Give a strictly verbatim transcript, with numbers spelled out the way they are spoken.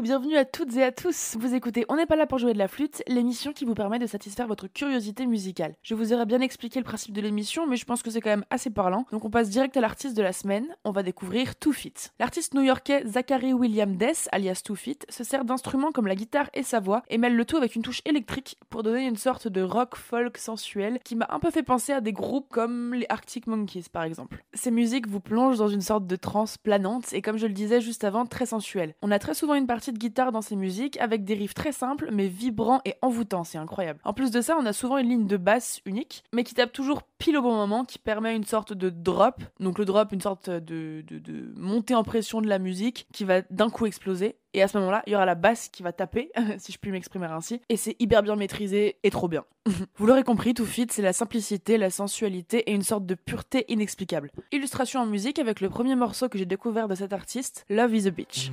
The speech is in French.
bienvenue à toutes et à tous. Vous écoutez On n'est pas là pour jouer de la flûte, l'émission qui vous permet de satisfaire votre curiosité musicale. Je vous aurais bien expliqué le principe de l'émission, mais je pense que c'est quand même assez parlant. Donc on passe direct à l'artiste de la semaine. On va découvrir Two Feet. L'artiste new-yorkais Zachary William Death, alias Two Feet, se sert d'instruments comme la guitare et sa voix, et mêle le tout avec une touche électrique pour donner une sorte de rock folk sensuel qui m'a un peu fait penser à des groupes comme les Arctic Monkeys par exemple. Ces musiques vous plongent dans une sorte de transe planante et comme je le disais juste avant, très sensuelle. On a très souvent une partie de guitare dans ces musiques avec des riffs très simples mais vibrants et envoûtants, c'est incroyable. En plus de ça, on a souvent une ligne de basse unique mais qui tape toujours pile au bon moment, qui permet une sorte de drop. Donc le drop, une sorte de, de, de montée en pression de la musique qui va d'un coup exploser. Et à ce moment-là, il y aura la basse qui va taper, si je puis m'exprimer ainsi. Et c'est hyper bien maîtrisé et trop bien. Vous l'aurez compris, Two Feet, c'est la simplicité, la sensualité et une sorte de pureté inexplicable. Illustration en musique avec le premier morceau que j'ai découvert de cet artiste, Love is a Bitch.